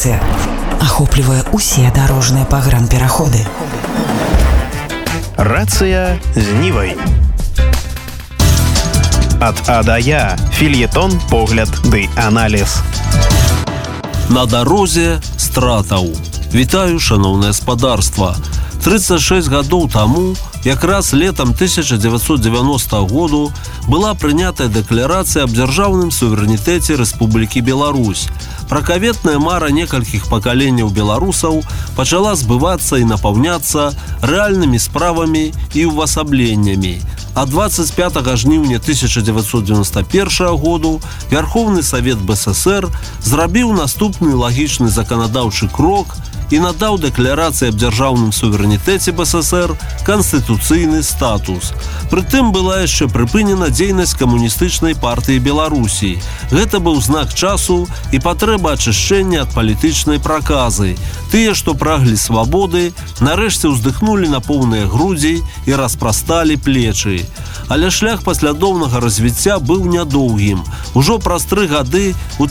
Інфармацыя ахоплівае ўсе дарожныя пагранпераходы. Рацыя з Нівай. Ад А да Я. Фельетон, погляд ды аналіз. На дарозе стратаў. Вітаю, шаноўнае спадарства. 36 гадоў таму, якраз летам 1990 году, была прынятая дэкларацыя аб дзяржаўным суверэнітэце Рэспублікі Беларусь. Пракаветная мара некалькіх пакаленняў беларусаў пачала збывацца і напаўняцца рэальнымі справамі і ўвасабленнямі. А 25 жніўня 1991 году Верховны Савет БССР зрабіў наступны лагічны заканадаўчы крок і надаў дэкларацыі аб дзяржаўным суверэнітэце БССР канстытуцыйны статус. Прытым была яшчэ прыпынена дзейнасць камуністычнай партыі Беларусі. Гэта быў знак часу і патрэба ачышчэння ад палітычнай праказы. Тыя, што праглі свабоды, нарэшце ўздыхнулі на поўныя грудзі і распрасталі плечы. Але шлях паслядоўнага развіцця быў нядоўгім. Ужо праз 3 гады у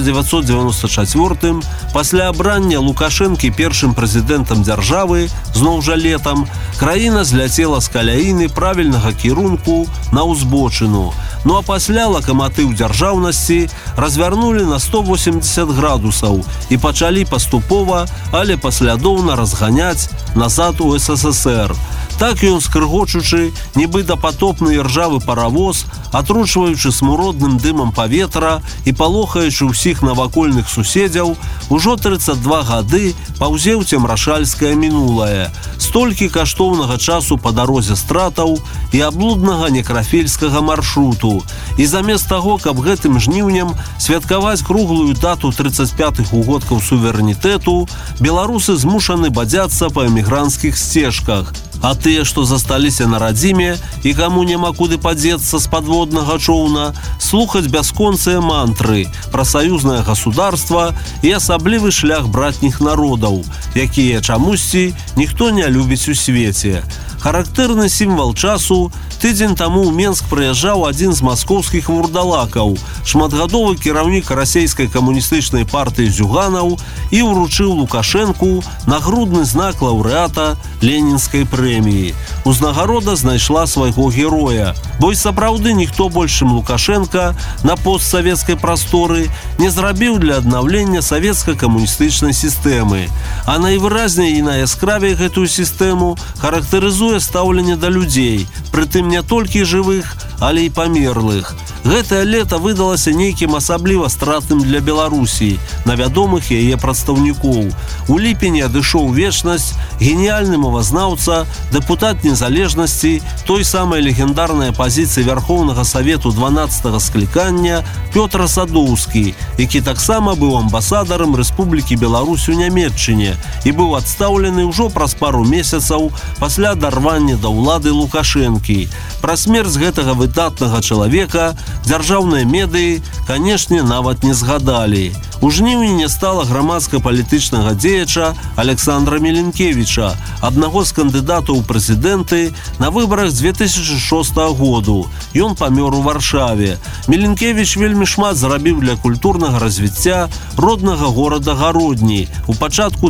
1994 пасля абрання Лукашэнкі першым прэзідэнтам дзяржавы, зноў жа летам, краіна зляцела з каляіны правільнага кірунку на ўзбочыну. Ну а пасля лакаматыў дзяржаўнасці развярнулі на 180 градусаў і пачалі паступова, але паслядоўна разганяць назад у СССР. Так ён, скрыгочучы, нібы дапатопны іржавы паравоз, атручваючы смуродным дымам паветра і палохаючы ўсіх навакольных суседзяў, ужо 32 гады паўзе ў цемрашальскае мінулае. Столькі каштоўнага часу па дарозе стратаў і аблуднага некрафельскага маршруту. І замест таго, каб гэтым жніўнем святкаваць круглую дату 35-х угодкаў суверэнітэту, беларусы змушаны бадзяцца па эмігранцкіх сцежках. А тыя, што засталіся на радзіме і каму няма куды падзецца з падводнага чоўна, слухаць бясконцыя мантры пра саюзнае государства і асаблівы шлях братніх народаў, якія чамусьці ніхто не любіць у свеце. Характэрны сімвал часу, тыдзень таму ў Менск прыязджаў адзін з маскоўскіх вурдалакаў, шматгадовы кіраўнік расейскай камуністычнай партыі Зюганаў, і ўручыў Лукашэнку нагрудны знак лаўрэата Ленінскай прэміі. Узнагарода знайшла свайго героя, бо і сапраўды ніхто больш, чым Лукашэнка, на постсавецкай прасторы не зрабіў для аднаўлення савецка-камуністычнай сістэмы. А найвыразней і найяскравей гэтую сістэму характарызуе стаўленне да людзей, прытым не толькі жывых, але і памерлых. Гэтае лета выдалася нейкім асабліва стратным для Беларусі, на вядомых яе прадстаўнікоў. У ліпені адышоў вечнасць геніяльны мовазнаўца, дэпутат незалежнасці, той самай легендарнай апазіцыі Верховнага Савету 12-го склікання Пётр Садоўскі, які таксама быў амбасадарам Рэспублікі Беларусь у Нямецчыне і быў адстаўлены ўжо праз пару месяцаў пасля дарвання да ўлады Лукашэнкі. Пра смерць гэтага выдатнага чалавека дзяржаўныя медыі, канешне, нават не згадалі. У жніўні не стала грамадска-палітычнага дзеяча Александра Меленкевіча, аднаго з кандыдатаў у прэзідэнты на выбарах 2006 году. Ён памёр у Варшаве. Меленкевіч вельмі шмат зрабіў для культурнага развіцця роднага горада Гародні у пачатку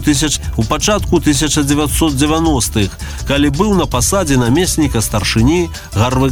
1990-х, калі быў на пасадзе намесніка старшыні Гарвы